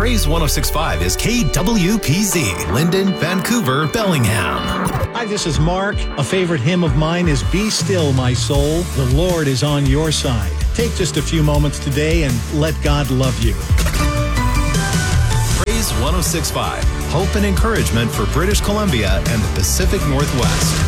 Praise 106.5 is KWPZ, Linden, Vancouver, Bellingham. Hi, this is Mark. A favorite hymn of mine is Be Still, My Soul. The Lord is on your side. Take just a few moments today and let God love you. Praise 106.5, hope and encouragement for British Columbia and the Pacific Northwest.